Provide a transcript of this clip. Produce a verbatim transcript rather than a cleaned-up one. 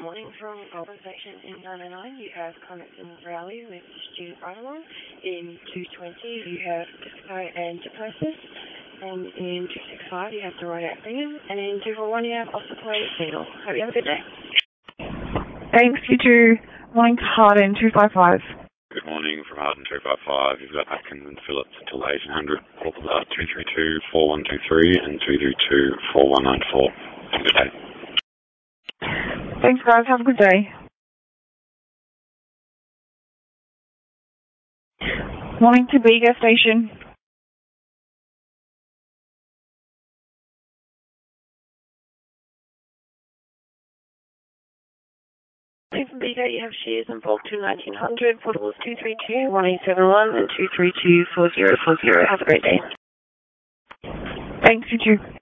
morning from Golden Station in nine oh nine. You have Connection Rally with Student Ride-Along. In two twenty, you have Disco and Gypnosis. And in two sixty-five, you have the Riot Singers. And in two forty-one, you have Ossipay Needle. Hope you have a good day. Thanks, you too. Morning to Harden, two five five. Good morning from Harden two five five. You've got Atkins and Phillips till eighteen hundred. Call about two three two, four one two three and two three two, four one nine four. Have a good day. Thanks, guys. Have a good day. Morning to Bega Station. From Bega, you have Shears and Bulk to nineteen hundred, portables two three two, one eight seven one and two three two, four zero four zero. Have a great day. Thanks, you too.